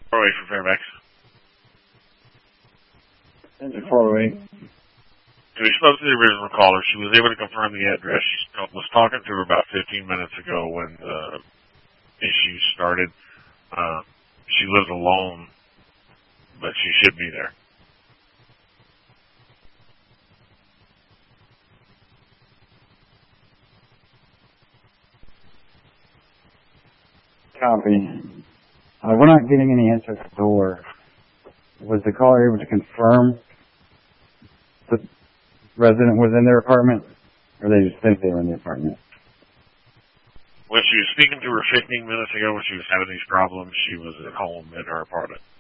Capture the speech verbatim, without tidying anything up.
four oh eight for Fairfax. four oh eight. So we spoke to the original caller. She was able to confirm the address. She was talking to her about fifteen minutes ago when the issue started. Uh, she lives alone, but she should be there. Copy. Uh, we're not getting any answer at the door. Was the caller able to confirm the resident was in their apartment, or they just think they were in the apartment? When she was speaking to her fifteen minutes ago when she was having these problems, she was at home in her apartment.